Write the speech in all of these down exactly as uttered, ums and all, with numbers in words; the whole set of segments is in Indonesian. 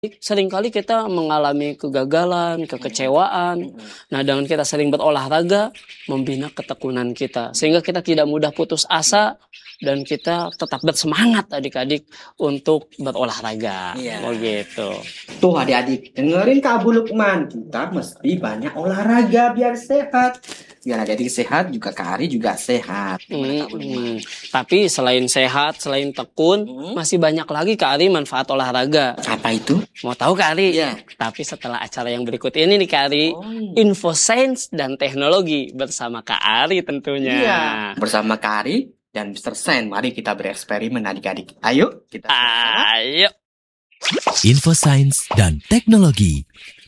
Seringkali kita mengalami kegagalan, kekecewaan. Nah, dengan kita sering berolahraga, membina ketekunan kita. Sehingga kita tidak mudah putus asa dan kita tetap bersemangat adik-adik untuk berolahraga. Iya. Oh gitu. Tuh adik-adik, dengerin Kak Abu Lukman. Kita mesti banyak olahraga biar sehat. Biar adik-adik sehat, juga Kak Ari juga sehat. Gimana, Kak Abu Lukman? Hmm, tapi selain sehat, selain tekun, Hmm. masih banyak lagi Kak Ari manfaat olahraga. Apa itu? Mau tahu Kak Ari? Iya. Tapi setelah acara yang berikut ini nih Kak Ari, Oh. Info Sains dan Teknologi bersama Kak Ari tentunya. Iya. Bersama Kak Ari dan mister Sain, mari kita bereksperimen adik-adik. Ayo kita sama-sama. Ayo. Info Sains dan Teknologi.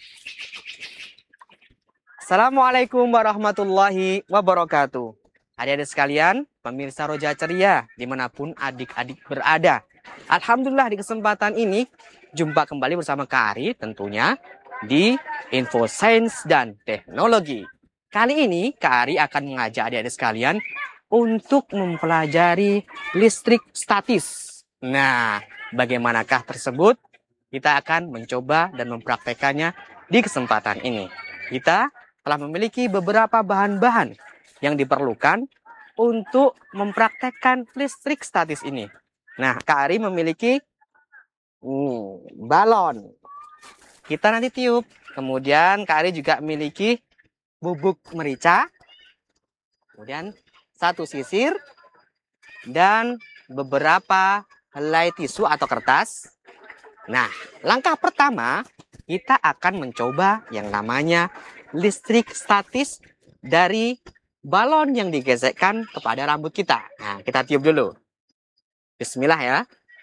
Assalamualaikum warahmatullahi wabarakatuh. Adik-adik sekalian, pemirsa Roja Ceria, dimanapun adik-adik berada. Alhamdulillah di kesempatan ini, jumpa kembali bersama Kak Ari tentunya di Info Sains dan Teknologi. Kali ini Kak Ari akan mengajak adik-adik sekalian untuk mempelajari listrik statis. Nah, bagaimanakah tersebut? Kita akan mencoba dan mempraktekannya di kesempatan ini. Kita telah memiliki beberapa bahan-bahan yang diperlukan untuk mempraktekkan listrik statis ini. Nah, Kak Ari memiliki hmm, balon. Kita nanti tiup. Kemudian Kak Ari juga memiliki bubuk merica. Kemudian satu sisir. Dan beberapa helai tisu atau kertas. Nah, langkah pertama kita akan mencoba yang namanya listrik statis dari balon yang digesekkan kepada rambut kita. Nah, kita tiup dulu. Bismillah ya.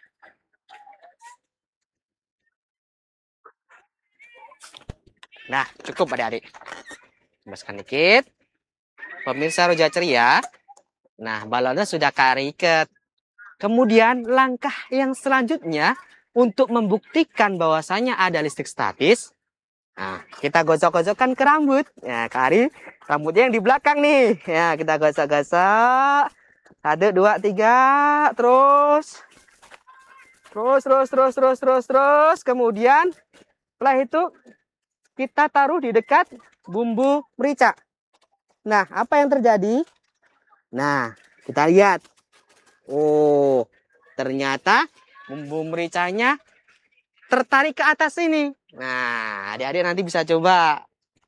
Nah, cukup adik-adik. Bebaskan dikit. Pemirsa Roja Ceria. Nah, balonnya sudah Kak Ari ikat. Kemudian langkah yang selanjutnya untuk membuktikan bahwasanya ada listrik statis. Nah, kita gosok-gosokkan ke rambut. Ya, Kak Ari, rambutnya yang di belakang nih. Ya, kita gosok-gosok. Satu, dua, tiga. Terus. Terus, terus, terus, terus, terus, terus. Kemudian, setelah itu, kita taruh di dekat bumbu merica. Nah, apa yang terjadi? Nah, kita lihat. Oh, ternyata bumbu mericanya tertarik ke atas ini. Nah, adik-adik nanti bisa coba.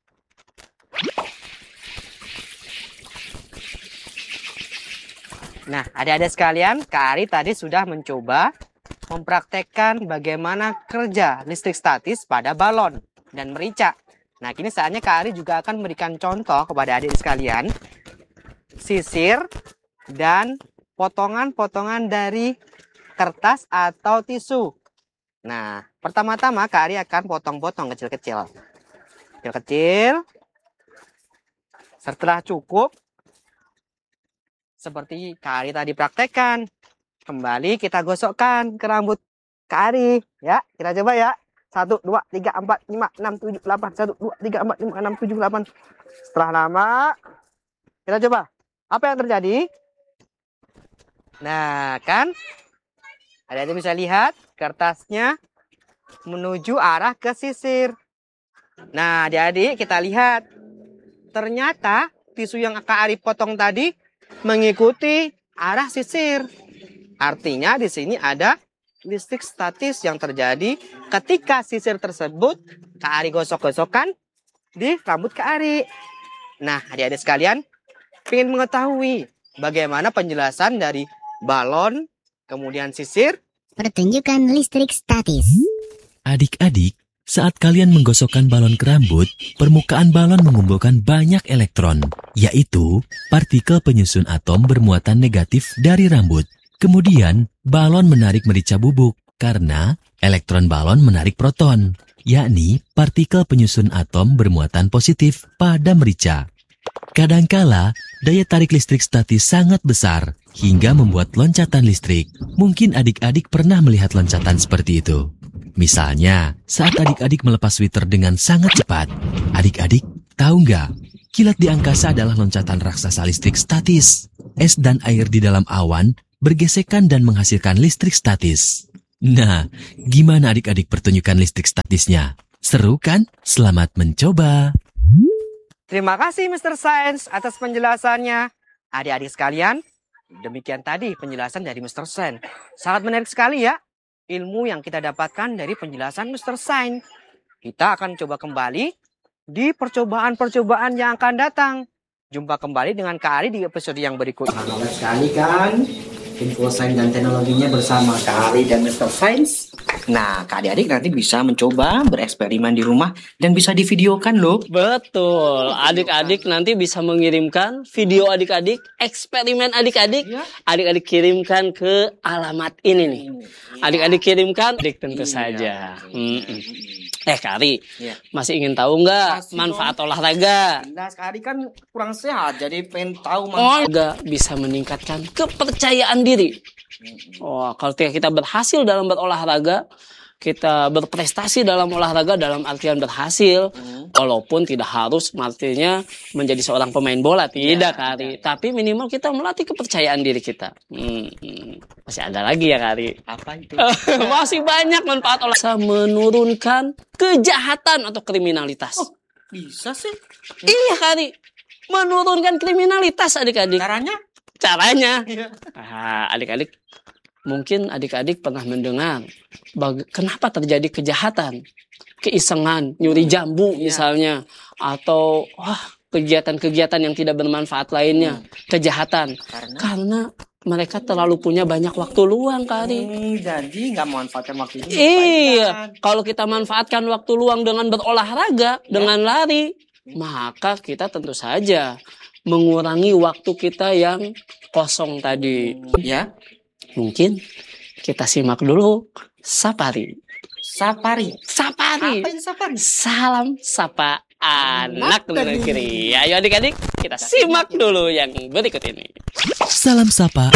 Nah, adik-adik sekalian, Kak Ari tadi sudah mencoba mempraktekkan bagaimana kerja listrik statis pada balon dan merica. Nah, kini saatnya Kak Ari juga akan memberikan contoh kepada adik sekalian. Sisir dan potongan-potongan dari kertas atau tisu. Nah, pertama-tama Kak Ari akan potong-potong kecil-kecil. Kecil-kecil. Setelah cukup, seperti Kak Ari tadi praktekkan, kembali kita gosokkan ke rambut Kak Ari. Ya, kita coba ya. Satu, dua, tiga, empat, lima, enam, tujuh, delapan. Satu, dua, tiga, empat, lima, enam, tujuh, delapan. Setelah lama, kita coba. Apa yang terjadi? Nah, kan? Adik-adik bisa lihat kertasnya menuju arah ke sisir. Nah, adik-adik kita lihat. Ternyata tisu yang Kak Ari potong tadi mengikuti arah sisir. Artinya di sini ada listrik statis yang terjadi ketika sisir tersebut Kak Ari gosok-gosokkan di rambut Kak Ari. Nah, adik-adik sekalian, ingin mengetahui bagaimana penjelasan dari balon, kemudian sisir, pertunjukan listrik statis. Adik-adik, saat kalian menggosokkan balon ke rambut, permukaan balon mengumpulkan banyak elektron, yaitu partikel penyusun atom bermuatan negatif dari rambut. Kemudian, balon menarik merica bubuk karena elektron balon menarik proton, yakni partikel penyusun atom bermuatan positif pada merica. Kadangkala, daya tarik listrik statis sangat besar hingga membuat loncatan listrik. Mungkin adik-adik pernah melihat loncatan seperti itu. Misalnya, saat adik-adik melepas sweater dengan sangat cepat. Adik-adik, tahu nggak? Kilat di angkasa adalah loncatan raksasa listrik statis. Es dan air di dalam awan bergesekan dan menghasilkan listrik statis. Nah, gimana adik-adik pertunjukan listrik statisnya? Seru kan? Selamat mencoba. Terima kasih mister Science atas penjelasannya. Adik-adik sekalian, demikian tadi penjelasan dari mister Science. Sangat menarik sekali ya ilmu yang kita dapatkan dari penjelasan mister Science. Kita akan coba kembali di percobaan-percobaan yang akan datang. Jumpa kembali dengan Kak Ari di episode yang berikutnya. Menarik sekali kan info sains dan teknologinya bersama Kak Ari dan mister Science. Nah, Kak adik-adik nanti bisa mencoba bereksperimen di rumah dan bisa divideokan loh. Betul, adik-adik nanti bisa mengirimkan video adik-adik, eksperimen adik-adik, Iya. adik-adik kirimkan ke alamat ini nih. Adik-adik kirimkan, adik tentu Iya. saja. Mm-mm. Eh Kari, Iya. masih ingin tahu nggak Masih manfaat olahraga? Jelas Kak Ari kan kurang sehat, jadi pengen tahu Olahraga bisa meningkatkan kepercayaan diri. Oh, kalau kita berhasil dalam berolahraga, kita berprestasi dalam olahraga dalam artian berhasil, walaupun tidak harus artinya menjadi seorang pemain bola, tidak Kari. Tapi minimal kita melatih kepercayaan diri kita. Hmm, hmm. Masih ada lagi ya Kari. apa itu? Masih banyak manfaat olahraga menurunkan kejahatan atau kriminalitas. Oh, bisa sih. Iya Kari, menurunkan kriminalitas adik-adik. Caranya? Caranya, Iya. ah, adik-adik, mungkin adik-adik pernah mendengar bag- kenapa terjadi kejahatan, keisengan, nyuri jambu misalnya, atau wah kegiatan-kegiatan yang tidak bermanfaat lainnya, kejahatan, Karena karena mereka terlalu punya banyak waktu luang Kari. Hmm, jadi nggak memanfaatkan waktu itu. Iya, kalau kita manfaatkan waktu luang dengan berolahraga, dengan lari, maka kita tentu saja mengurangi waktu kita yang kosong tadi. Ya, Mungkin kita simak dulu Sapari. safari. Sapari. Apa itu safari? Salam sapa anak Anak negeri. Ayo adik-adik, kita simak dulu yang berikut ini. Salam sapa